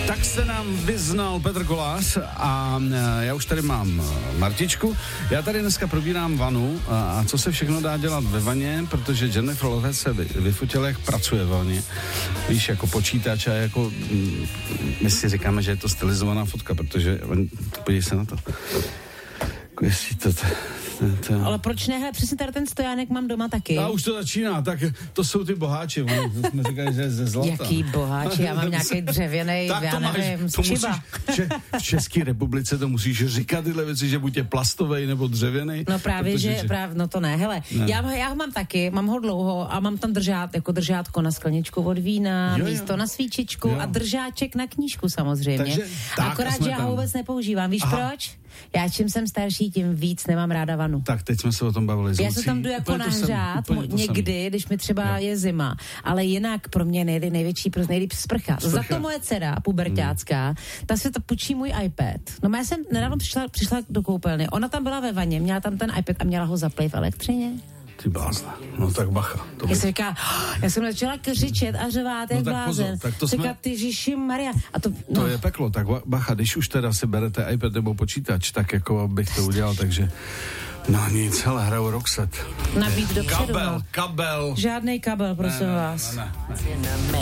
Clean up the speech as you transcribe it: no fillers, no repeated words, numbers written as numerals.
Tak se nám vyznal Petr Kolář a já už tady mám Martičku. Já tady dneska probírám vanu a co se všechno dá dělat ve vaně, protože Jennifer Lopez se vyfotila, jak pracuje ve vaně. Víš, jako počítač a jako my si říkáme, že je to stylizovaná fotka, protože podívej se na to. Jestli to. Ale proč ne? Hele, přesně tady ten stojánek mám doma taky. A už to začíná, tak to jsou ty boháči. Jsme říkali, že je ze zlata. Jaký boháči? Já mám nějaký dřevěnej, já nevím, z Čiba. V České republice to musíš říkat tyhle věci, že buď je plastovej nebo dřevěnej. No právě, no to ne. Hele, ne. Já ho mám taky, mám ho dlouho a mám tam držátko na skleničku od vína, místo na svíčičku a držáček na knížku samozřejmě. Takže, akorát, že já ho vůbec nepoužívám. Víš proč? Já čím jsem starší, tím víc nemám ráda vanu. Tak teď jsme se o tom bavili. Já se tam jdu jako nahřát někdy, když mi třeba je zima, ale jinak pro mě největší nejlíp sprcha. Za to moje dcera, puberťácká, ta si to půjčí můj iPad. No já jsem nedávno přišla do koupelny, ona tam byla ve vaně, měla tam ten iPad a měla ho zaplej v elektřině. Ty blázna. No tak bacha. Já jsem začala křičet a řvát, jak blázen. Říká, ty Ježišimaria. To je peklo, tak bacha, když už teda si berete iPad nebo počítač, tak jako bych to udělal, takže no nic, hele, hraju Roxette. Nabít dopředu. Kabel. Žádnej kabel, prosím vás. Ne.